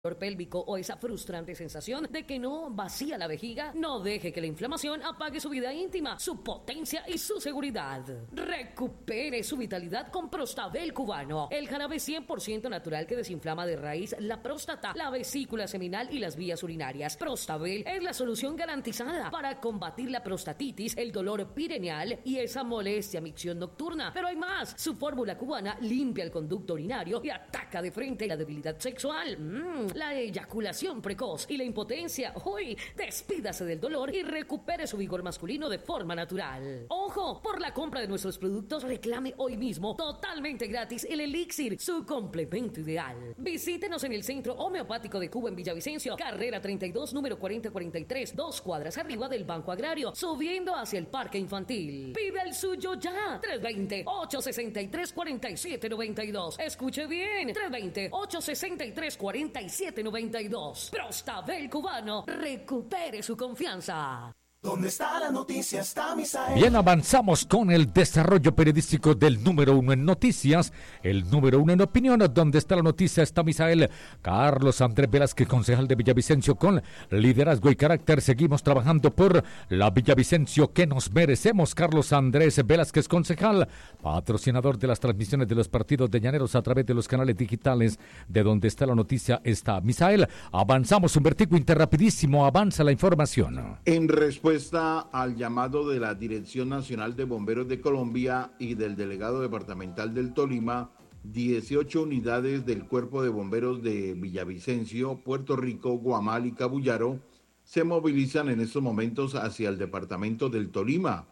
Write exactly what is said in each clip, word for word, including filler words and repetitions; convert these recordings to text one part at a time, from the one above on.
pélvico o esa frustrante sensación de que no vacía la vejiga, no deje que la inflamación apague su vida íntima, su potencia y su seguridad. Recupere su vitalidad con Prostabel cubano, el jarabe cien por ciento natural que desinflama de raíz la próstata, la vesícula seminal y las vías urinarias. Prostabel es la solución garantizada para combatir la prostatitis, el dolor pireneal y esa molestia micción nocturna. Pero hay más, su fórmula cubana limpia el conducto urinario y ataca de frente la debilidad sexual. Mmm, la eyaculación precoz y la impotencia. Uy, despídase del dolor y recupere su vigor masculino de forma natural. Ojo, por la compra de nuestros productos reclame hoy mismo totalmente gratis el Elixir, su complemento ideal. Visítenos en el Centro Homeopático de Cuba en Villavicencio, carrera treinta y dos, número cuarenta cuarenta y tres, dos cuadras arriba del Banco Agrario, subiendo hacia el Parque Infantil. Pide el suyo ya. tres dos cero, ocho seis tres, cuatro siete nueve dos. Escuche bien, tres dos cero, ocho seis tres, cuatro siete nueve dos. Prostabel cubano, recupere su confianza. ¿Dónde está la noticia? Está Misael. Bien, avanzamos con el desarrollo periodístico del número uno en noticias, el número uno en opinión. ¿Dónde está la noticia? Está Misael. Carlos Andrés Velázquez, concejal de Villavicencio, con liderazgo y carácter. Seguimos trabajando por la Villavicencio que nos merecemos. Carlos Andrés Velázquez, concejal, patrocinador de las transmisiones de los partidos de Llaneros a través de los canales digitales de Donde está la noticia. Está Misael. Avanzamos, un vertigo interrapidísimo. Avanza la información. En respuesta al llamado de la Dirección Nacional de Bomberos de Colombia y del Delegado Departamental del Tolima, dieciocho unidades del Cuerpo de Bomberos de Villavicencio, Puerto Rico, Guamal y Cabullaro se movilizan en estos momentos hacia el departamento del Tolima.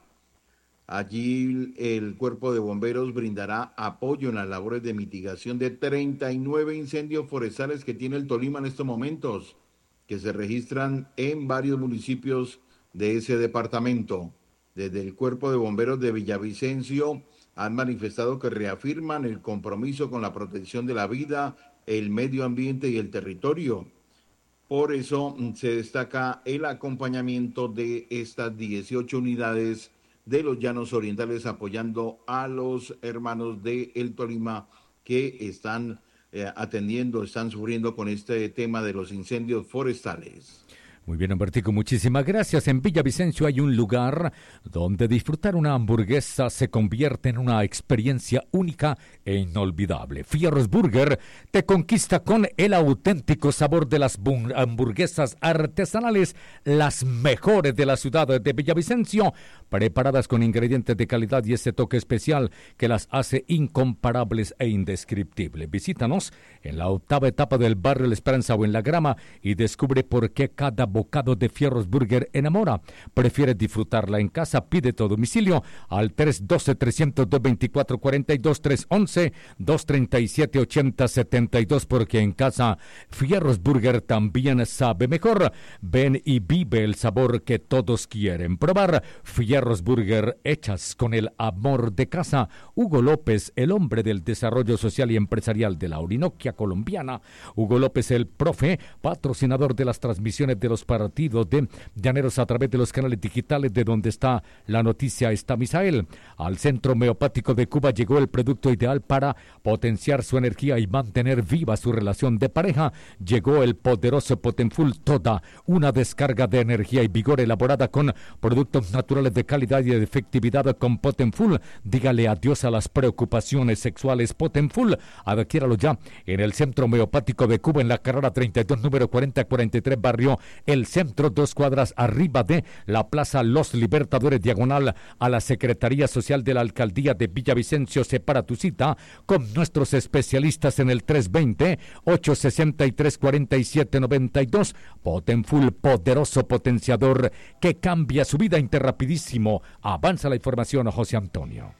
Allí el Cuerpo de Bomberos brindará apoyo en las labores de mitigación de treinta y nueve incendios forestales que tiene el Tolima en estos momentos, que se registran en varios municipios de ese departamento. Desde el Cuerpo de Bomberos de Villavicencio han manifestado que reafirman el compromiso con la protección de la vida, el medio ambiente y el territorio. Por eso se destaca el acompañamiento de estas dieciocho unidades de los Llanos Orientales apoyando a los hermanos de El Tolima que están eh, atendiendo, están sufriendo con este tema de los incendios forestales. Muy bien, Humbertico, muchísimas gracias. En Villavicencio hay un lugar donde disfrutar una hamburguesa se convierte en una experiencia única e inolvidable. Fierros Burger te conquista con el auténtico sabor de las hamburguesas artesanales, las mejores de la ciudad de Villavicencio, preparadas con ingredientes de calidad y ese toque especial que las hace incomparables e indescriptibles. Visítanos en la octava etapa del barrio La Esperanza o en La Grama y descubre por qué cada bocado de Fierros Burger enamora. ¿Prefieres disfrutarla en casa? Pide tu domicilio al tres uno dos, tres cero dos, dos cuatro cuatro dos, tres uno uno, dos tres siete, ocho cero siete dos, porque en casa Fierros Burger también sabe mejor. Ven y vive el sabor que todos quieren probar. Fierros Burger, hechas con el amor de casa. Hugo López, el hombre del desarrollo social y empresarial de la Orinoquia colombiana. Hugo López, el profe, patrocinador de las transmisiones de los partidos de Llaneros a través de los canales digitales de Donde está la noticia. Está Misael. Al Centro Homeopático de Cuba llegó el producto ideal para potenciar su energía y mantener viva su relación de pareja. Llegó el poderoso Potenfull, toda una descarga de energía y vigor elaborada con productos naturales de calidad y de efectividad. Con Potenfull, dígale adiós a las preocupaciones sexuales. Potenfull, adquiéralo ya en el Centro Homeopático de Cuba en la carrera treinta y dos, número cuarenta cuarenta y tres, barrio El Centro, dos cuadras arriba de la Plaza Los Libertadores, diagonal a la Secretaría Social de la Alcaldía de Villavicencio. Separa tu cita con nuestros especialistas en el tres dos cero, ocho seis tres, cuatro siete nueve dos. Potenfull, poderoso potenciador que cambia su vida. Interrapidísimo. Avanza la información, José Antonio.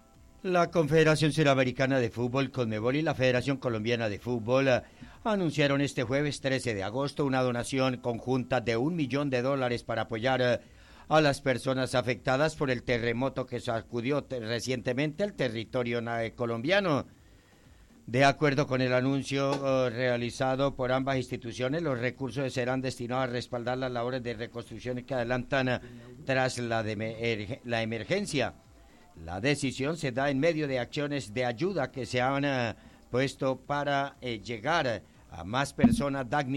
La Confederación Suramericana de Fútbol, Conmebol, y la Federación Colombiana de Fútbol eh, anunciaron este jueves trece de agosto una donación conjunta de un millón de dólares para apoyar eh, a las personas afectadas por el terremoto que sacudió te- recientemente el territorio eh, colombiano. De acuerdo con el anuncio uh, realizado por ambas instituciones, los recursos serán destinados a respaldar las labores de reconstrucción que adelantan uh, tras la, de emer- la emergencia. La decisión se da en medio de acciones de ayuda que se han uh, puesto para uh, llegar a más personas damnificadas